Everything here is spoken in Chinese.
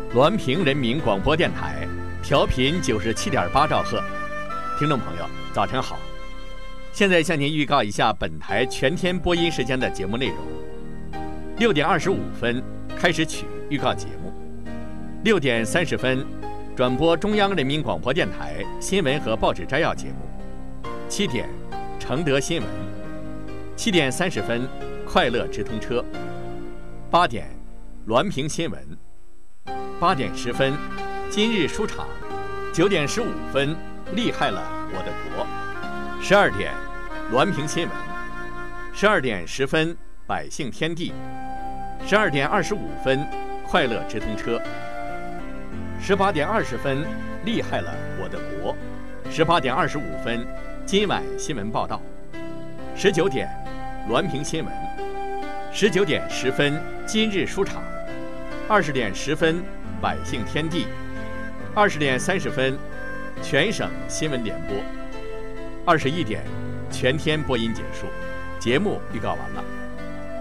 滦平人民广播电台，调频97.8兆赫。听众朋友，早晨好！现在向您预告一下本台全天播音时间的节目内容。6点25分开始曲预告节目，6点30分转播中央人民广播电台新闻和报纸摘要节目，7点承德新闻，7点30分快乐直通车，8点滦平新闻，8点10分今日书场，9点15分厉害了我的国，12点滦平新闻，12点10分百姓天地，12点25分快乐直通车，18点20分厉害了我的国，18点25分今晚新闻报道，19点滦平新闻，19点10分今日书场，20点10分百姓天地，20点30分全省新闻联播，21点全天播音结束，节目预告完了。